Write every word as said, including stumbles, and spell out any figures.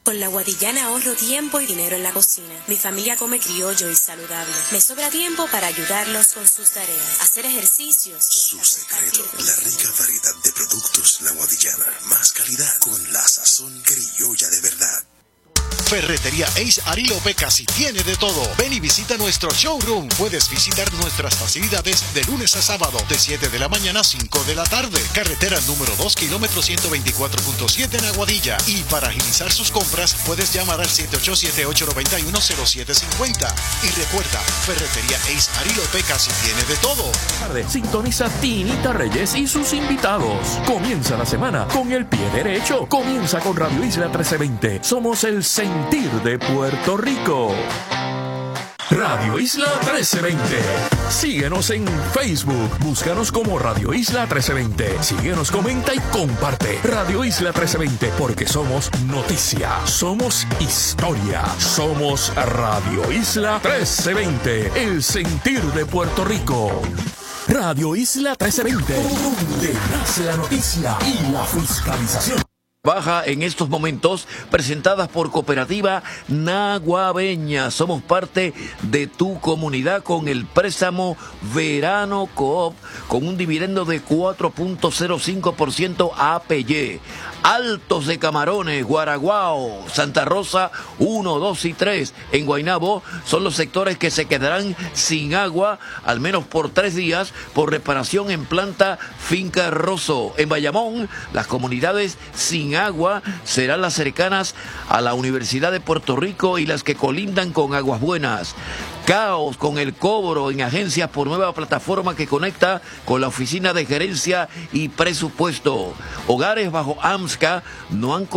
Con la Guadillana ahorro tiempo y dinero en la cocina. Mi familia come criollo y saludable. Me sobra tiempo para ayudarlos con sus tareas, hacer ejercicios. Su secreto, la rica variedad de productos La Guadillana. Más calidad con la sazón criolla de verdad. Ferretería Ace Arilo Pecasi tiene de todo. Ven y visita nuestro showroom. Puedes visitar nuestras facilidades de lunes a sábado, de siete de la mañana a cinco de la tarde. Carretera número dos, kilómetro ciento veinticuatro punto siete en Aguadilla. Y para agilizar sus compras, puedes llamar al siete ocho siete, ocho nueve uno, cero siete cinco cero. Y recuerda, Ferretería Ace Arilo Pecasi tiene de todo. Tarde, sintoniza Tinita Reyes y sus invitados. Comienza la semana con el pie derecho. Comienza con Radio Isla trece veinte. Somos el sentir de Puerto Rico. Radio Isla trece veinte. Síguenos en Facebook. Búscanos como Radio Isla trece veinte. Síguenos, comenta y comparte. Radio Isla trece veinte, porque somos noticia, somos historia, somos Radio Isla trece veinte. El sentir de Puerto Rico. Radio Isla trece veinte, donde nace la noticia y la fiscalización. Baja en estos momentos, presentadas por Cooperativa Naguabeña. Somos parte de tu comunidad con el préstamo Verano Coop con un dividendo de cuatro punto cero cinco por ciento A P Y. Altos de Camarones, Guaraguao, Santa Rosa uno, dos y tres en Guaynabo son los sectores que se quedarán sin agua al menos por tres días por reparación en planta Finca Rosso. En Bayamón, las comunidades sin agua serán las cercanas a la Universidad de Puerto Rico y las que colindan con Aguas Buenas. Caos con el cobro en agencias por nueva plataforma que conecta con la Oficina de Gerencia y Presupuesto. Hogares bajo AMSCA no han